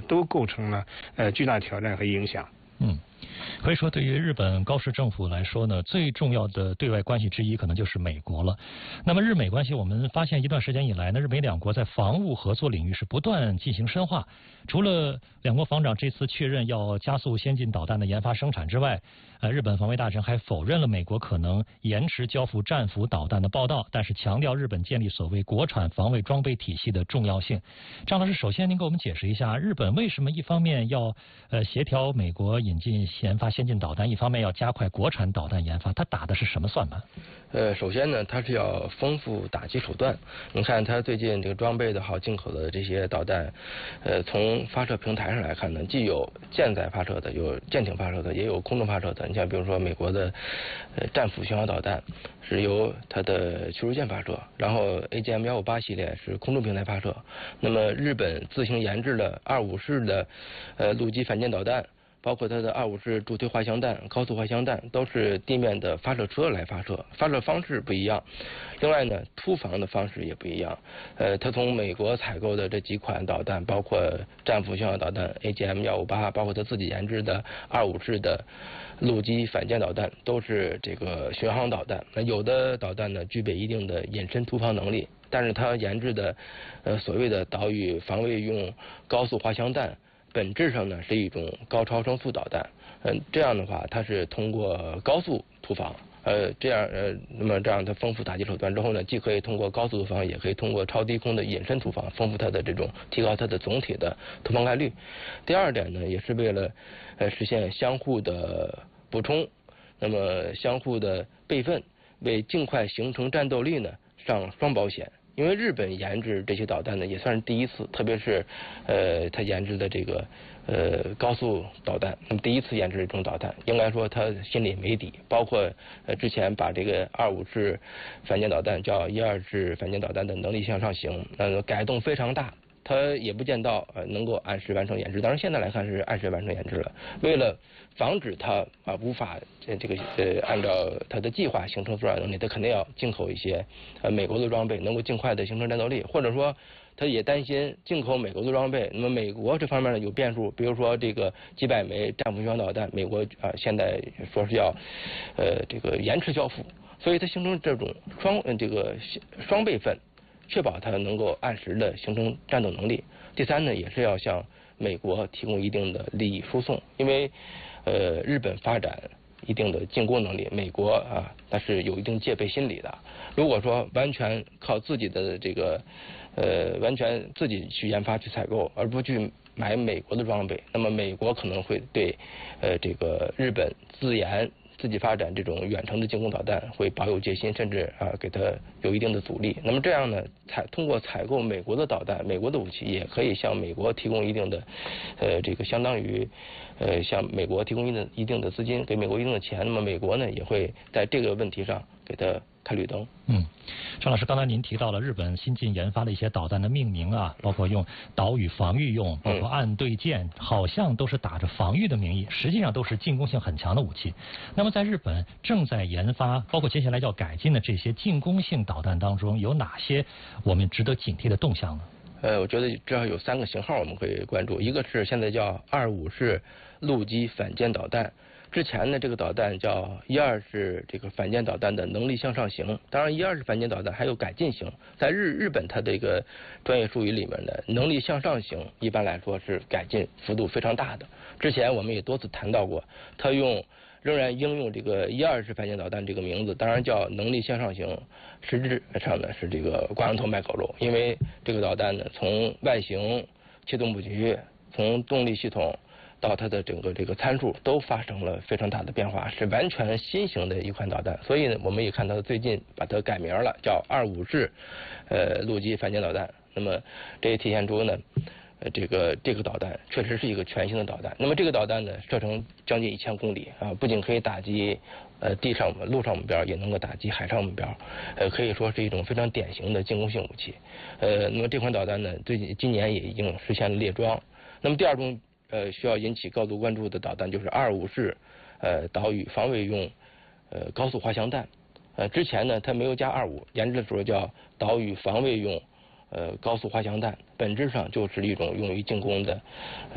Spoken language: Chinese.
都构成了巨大挑战和影响。 可以说对于日本高市政府来说呢，最重要的对外关系之一可能就是美国了。那么日美关系，我们发现一段时间以来呢，日美两国在防务合作领域是不断进行深化。除了两国防长这次确认要加速先进导弹的研发生产之外，日本防卫大臣还否认了美国可能延迟交付战斧导弹的报道，但是强调日本建立所谓国产防卫装备体系的重要性。张老师，首先您给我们解释一下，日本为什么一方面要协调美国引进研发先进导弹，一方面要加快国产导弹研发，它打的是什么算盘？ 首先呢，它是要丰富打击手段。你看它最近这个装备的好，进口的这些导弹，从发射平台上来看呢，既有舰载发射的，有舰艇发射的，也有空中发射的。你像比如说美国的战斧巡航导弹是由它的驱逐舰发射，然后 AGM-158系列是空中平台发射。那么日本自行研制了25式的陆基反舰导弹，包括它的25式助推滑翔弹、高速滑翔弹，都是地面的发射车来发射，发射方式不一样。另外呢，突防的方式也不一样。它从美国采购的这几款导弹，包括战斧巡航导弹 AGM-158，包括它自己研制的25式的陆基反舰导弹，都是这个巡航导弹。那有的导弹呢，具备一定的隐身突防能力，但是它研制的所谓的岛屿防卫用高速滑翔弹，本质上呢是一种高超声速导弹。这样的话，它是通过高速突防。那么这样它丰富打击手段之后呢，既可以通过高速突防，也可以通过超低空的隐身突防，丰富它的这种提高它的总体的突防概率。第二点呢，也是为了实现相互的补充，那么相互的备份，为尽快形成战斗力呢上双保险。因为日本研制这些导弹呢也算是第一次，特别是他研制的这个高速导弹，那么第一次研制这种导弹，应该说他心里没底。包括之前把这个25式反舰导弹叫12式反舰导弹的能力向上行，改动非常大。它也不见到能够按时完成研制，当然现在来看是按时完成研制了。为了防止它无法按照它的计划形成作战能力，它肯定要进口一些美国的装备，能够尽快的形成战斗力。或者说，他也担心进口美国的装备，那么美国这方面呢有变数，比如说这个几百枚战斧巡航导弹，美国现在说是要这个延迟交付，所以它形成这种双备份。确保它能够按时的形成战斗能力。第三呢，也是要向美国提供一定的利益输送，因为日本发展一定的进攻能力，美国它是有一定戒备心理的。如果说完全靠自己的这个完全自己去研发去采购，而不去买美国的装备，那么美国可能会对这个日本自己发展这种远程的进攻导弹会保有戒心，甚至给它有一定的阻力。那么这样呢，通过采购美国的导弹、美国的武器，也可以向美国提供一定的这个相当于向美国提供一定的资金，给美国一定的钱。那么美国呢，也会在这个问题上给它开绿灯。 张老师，刚才您提到了日本新近研发的一些导弹的命名包括用岛屿防御用，包括岸对舰，好像都是打着防御的名义，实际上都是进攻性很强的武器。那么在日本正在研发，包括接下来要改进的这些进攻性导弹当中，有哪些我们值得警惕的动向呢？ 我觉得至少有3个型号我们可以关注，一个是现在叫25式陆基反舰导弹。之前呢，这个导弹叫12式这个反舰导弹的能力向上型。当然，12式反舰导弹还有改进型，在日本它这个专业术语里面的能力向上型，一般来说是改进幅度非常大的。之前我们也多次谈到过，它仍然应用这个12式反舰导弹这个名字，当然叫能力向上型，实质上呢是这个挂羊头卖狗肉，因为这个导弹呢从外形、气动布局、从动力系统到它的整个这个参数都发生了非常大的变化，是完全新型的一款导弹。所以呢，我们也看到最近把它改名了，叫25式陆基反舰导弹。那么这也体现出呢，这个导弹确实是一个全新的导弹。那么这个导弹呢，射程将近1000公里不仅可以打击陆上目标，也能够打击海上目标，可以说是一种非常典型的进攻性武器。那么这款导弹呢，今年也已经实现了列装。那么第二种需要引起高度关注的导弹就是25式岛屿防卫用高速滑翔弹。之前呢它没有加25，研制的时候叫岛屿防卫用高速滑翔弹，本质上就是一种用于进攻的